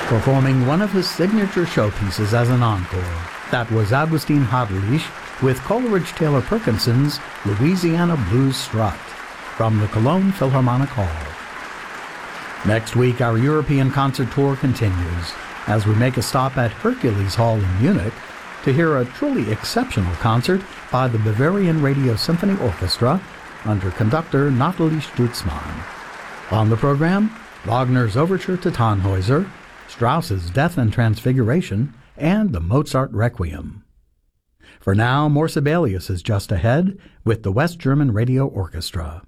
performing one of his signature showpieces as an encore. That was Augustin Hadelich with Coleridge Taylor Perkinson's Louisiana Blues Strut from the Cologne Philharmonic Hall. Next week, our European concert tour continues as we make a stop at Hercules Hall in Munich to hear a truly exceptional concert by the Bavarian Radio Symphony Orchestra under conductor Nathalie Stutzmann. On the program, Wagner's Overture to Tannhäuser, Strauss's Death and Transfiguration, and the Mozart Requiem. For now, more Sibelius is just ahead with the West German Radio Orchestra.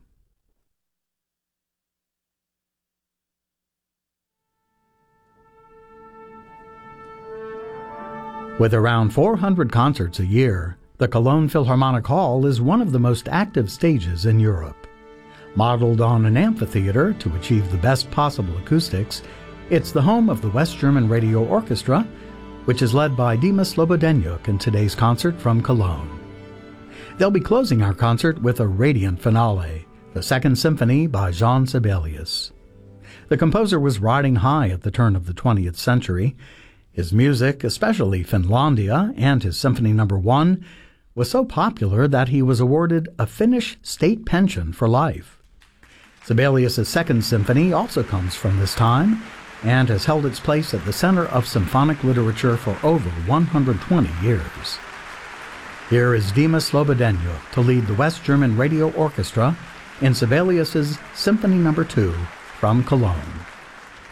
With around 400 concerts a year, the Cologne Philharmonic Hall is one of the most active stages in Europe. Modeled on an amphitheater to achieve the best possible acoustics, it's the home of the West German Radio Orchestra, which is led by Dima Slobodenjuk in today's concert from Cologne. They'll be closing our concert with a radiant finale, the Second Symphony by Jean Sibelius. The composer was riding high at the turn of the 20th century. His music, especially Finlandia and his Symphony No. 1, was so popular that he was awarded a Finnish state pension for life. Sibelius' Second Symphony also comes from this time and has held its place at the center of symphonic literature for over 120 years. Here is Dima Slobodenjuk to lead the West German Radio Orchestra in Sibelius' Symphony No. 2 from Cologne.